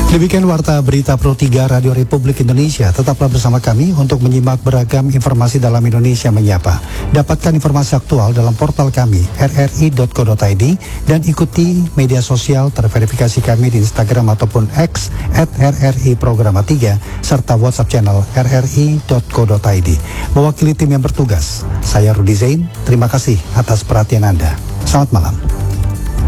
Demikian Warta Berita Pro 3 Radio Republik Indonesia. Tetaplah bersama kami untuk menyimak beragam informasi dalam Indonesia Menyapa. Dapatkan informasi aktual dalam portal kami rri.co.id dan ikuti media sosial terverifikasi kami di Instagram ataupun X @RRI_Programa3 serta WhatsApp channel rri.co.id. Mewakili tim yang bertugas, saya Rudi Zain. Terima kasih atas perhatian Anda. Selamat malam.